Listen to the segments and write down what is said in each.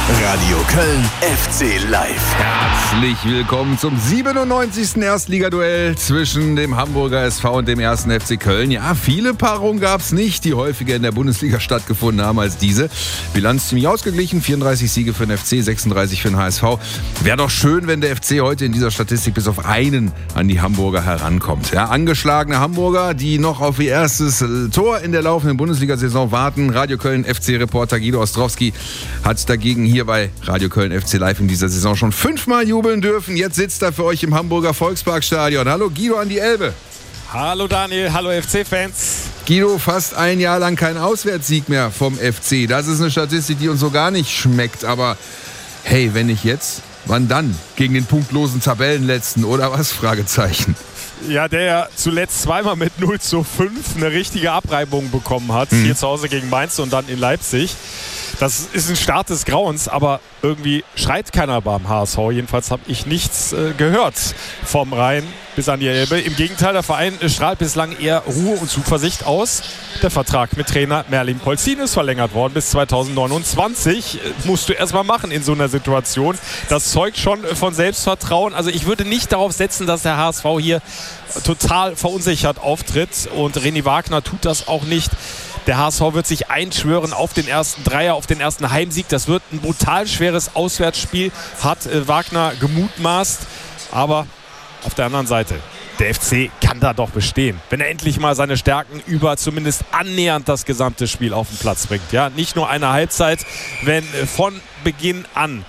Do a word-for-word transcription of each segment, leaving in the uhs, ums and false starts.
Radio Köln F C Live. Herzlich willkommen zum siebenundneunzigsten Erstligaduell zwischen dem Hamburger S V und dem ersten F C Köln. Ja, viele Paarungen gab es nicht, die häufiger in der Bundesliga stattgefunden haben als diese. Bilanz ziemlich ausgeglichen, vierunddreißig Siege für den F C, sechsunddreißig für den H S V. Wäre doch schön, wenn der F C heute in dieser Statistik bis auf einen an die Hamburger herankommt. Ja, angeschlagene Hamburger, die noch auf ihr erstes Tor in der laufenden Bundesliga-Saison warten. Radio Köln F C-Reporter Guido Ostrowski hat dagegen hier bei Radio Köln F C Live in dieser Saison schon fünfmal jubeln dürfen. Jetzt sitzt er für euch im Hamburger Volksparkstadion. Hallo Guido an die Elbe. Hallo Daniel, hallo F C-Fans. Guido, fast ein Jahr lang kein Auswärtssieg mehr vom F C. Das ist eine Statistik, die uns so gar nicht schmeckt. Aber hey, wenn nicht jetzt, wann dann? Gegen den punktlosen Tabellenletzten oder was? Fragezeichen. Ja, der ja zuletzt zweimal mit null zu fünf eine richtige Abreibung bekommen hat. Mhm. Hier zu Hause gegen Mainz und dann in Leipzig. Das ist ein Start des Grauens, aber irgendwie schreit keiner beim H S V. Jedenfalls habe ich nichts äh, gehört vom Rhein bis an die Elbe. Im Gegenteil, der Verein strahlt bislang eher Ruhe und Zuversicht aus. Der Vertrag mit Trainer Merlin Polzin ist verlängert worden bis zweitausendneunundzwanzig. Musst du erstmal machen in so einer Situation. Das zeugt schon von Selbstvertrauen. Also ich würde nicht darauf setzen, dass der H S V hier total verunsichert auftritt. Und René Wagner tut das auch nicht. Der H S V wird sich einschwören auf den ersten Dreier, auf den ersten Heimsieg. Das wird ein brutal schweres Auswärtsspiel, hat äh, Wagner gemutmaßt. Aber auf der anderen Seite, der F C kann da doch bestehen, wenn er endlich mal seine Stärken über zumindest annähernd das gesamte Spiel auf den Platz bringt. Ja, nicht nur eine Halbzeit, wenn äh, von Beginn an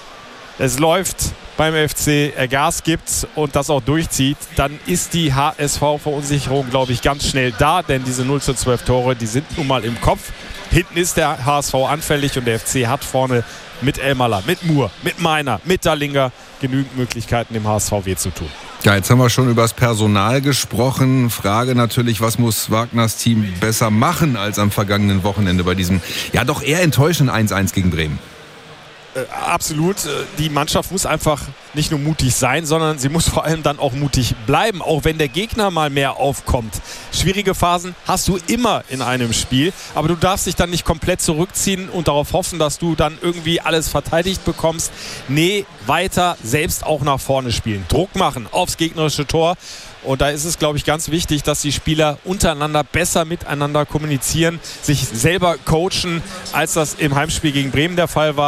es läuft beim F C, er Gas gibt und das auch durchzieht, dann ist die H S V-Verunsicherung, glaube ich, ganz schnell da, denn diese null zu zwölf Tore, die sind nun mal im Kopf. Hinten ist der H S V anfällig und der F C hat vorne mit Elmaler, mit Moore, mit Meiner, mit Dallinger genügend Möglichkeiten, dem H S V weh zu tun. Ja, jetzt haben wir schon über das Personal gesprochen. Frage natürlich, was muss Wagners Team besser machen als am vergangenen Wochenende bei diesem ja doch eher enttäuschenden eins eins gegen Bremen? Äh, absolut. Die Mannschaft muss einfach nicht nur mutig sein, sondern sie muss vor allem dann auch mutig bleiben, auch wenn der Gegner mal mehr aufkommt. Schwierige Phasen hast du immer in einem Spiel, aber du darfst dich dann nicht komplett zurückziehen und darauf hoffen, dass du dann irgendwie alles verteidigt bekommst. Nee, weiter selbst auch nach vorne spielen. Druck machen aufs gegnerische Tor. Und da ist es, glaube ich, ganz wichtig, dass die Spieler untereinander besser miteinander kommunizieren, sich selber coachen, als das im Heimspiel gegen Bremen der Fall war.